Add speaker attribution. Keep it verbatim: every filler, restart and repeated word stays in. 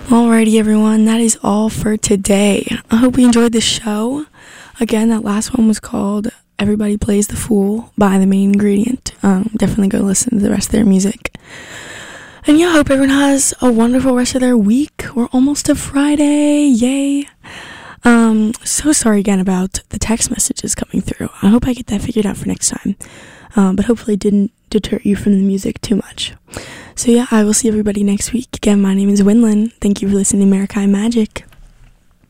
Speaker 1: Alrighty, everyone, that is all for today. I hope you enjoyed the show. Again, that last one was called Everybody Plays the Fool by The Main Ingredient. Um, definitely go listen to the rest of their music. And yeah, I hope everyone has a wonderful rest of their week. We're almost to Friday. Yay. Um, so sorry again about the text messages coming through. I hope I get that figured out for next time. Um, but hopefully it didn't deter you from the music too much. So yeah, I will see everybody next week. Again, my name is Winlin. Thank you for listening to America Magic.